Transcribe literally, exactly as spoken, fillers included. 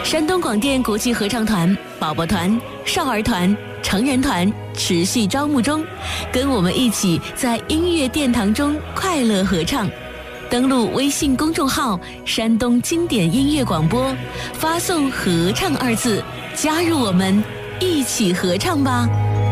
山东广电国际合唱团、宝宝团、少儿团、成人团持续招募中，跟我们一起在音乐殿堂中快乐合唱。登录微信公众号“山东经典音乐广播”，发送“合唱”二字，加入我们，一起合唱吧。